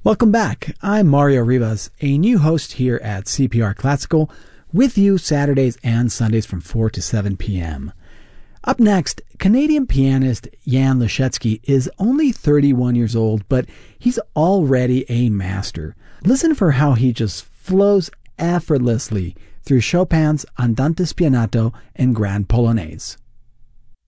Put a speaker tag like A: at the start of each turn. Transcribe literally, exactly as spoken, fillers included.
A: Welcome back. I'm Mario Rivas, a new host here at C P R Classical, with you Saturdays and Sundays from four to seven p.m. Up next, Canadian pianist Jan Leschetski is only thirty-one years old, but he's already a master. Listen for how he just flows effortlessly through Chopin's Andante Spianato and Grand Polonaise.